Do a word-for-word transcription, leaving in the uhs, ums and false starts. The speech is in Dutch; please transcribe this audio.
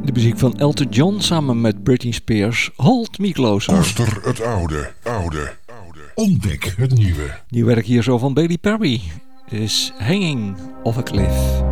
De muziek van Elton John samen met Britney Spears. Hold Me Closer. Koester het oude, oude, oude. Ontdek het nieuwe. Nieuw werk hier zo van Bailey Perry is Hanging Off a Cliff.